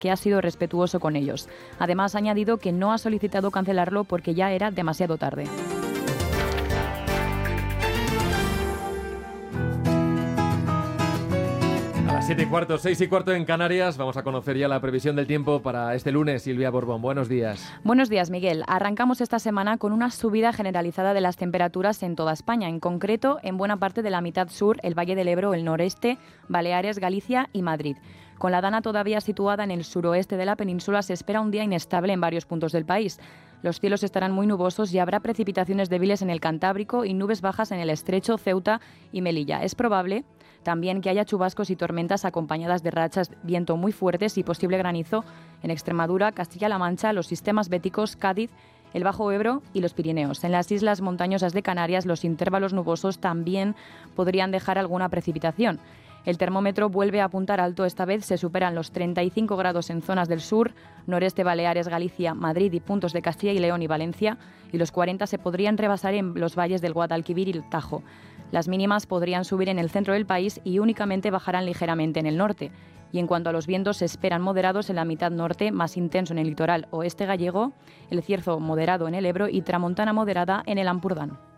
que ha sido respetuoso con ellos. Además, ha añadido que no ha solicitado cancelarlo porque ya era demasiado tarde. A las 7:15, 6:15 en Canarias, vamos a conocer ya la previsión del tiempo para este lunes. Silvia Borbón, buenos días. Buenos días, Miguel. Arrancamos esta semana con una subida generalizada de las temperaturas en toda España, en concreto en buena parte de la mitad sur, el Valle del Ebro, el noreste, Baleares, Galicia y Madrid. Con la Dana todavía situada en el suroeste de la península, se espera un día inestable en varios puntos del país. Los cielos estarán muy nubosos y habrá precipitaciones débiles en el Cantábrico y nubes bajas en el Estrecho, Ceuta y Melilla. Es probable también que haya chubascos y tormentas acompañadas de rachas de viento muy fuertes y posible granizo en Extremadura, Castilla-La Mancha, los sistemas béticos, Cádiz, el Bajo Ebro y los Pirineos. En las islas montañosas de Canarias, los intervalos nubosos también podrían dejar alguna precipitación. El termómetro vuelve a apuntar alto, esta vez se superan los 35 grados en zonas del sur, noreste, Baleares, Galicia, Madrid y puntos de Castilla y León y Valencia, y los 40 se podrían rebasar en los valles del Guadalquivir y el Tajo. Las mínimas podrían subir en el centro del país y únicamente bajarán ligeramente en el norte. Y en cuanto a los vientos, se esperan moderados en la mitad norte, más intenso en el litoral oeste gallego, el cierzo moderado en el Ebro y tramontana moderada en el Ampurdán.